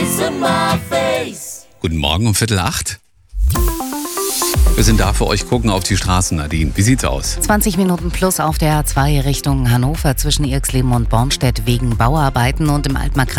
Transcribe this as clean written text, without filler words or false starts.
Guten Morgen um 7:45. Wir sind da für euch, gucken auf die Straßen, Nadine. Wie sieht's aus? 20 Minuten plus auf der A2 Richtung Hannover zwischen Irxleben und Bornstedt wegen Bauarbeiten und im Altmark